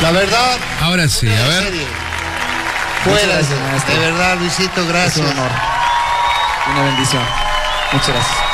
La verdad. Ahora sí, a ver. Fuera, de verdad, Luisito, gracias. Es un honor. Una bendición. Muchas gracias.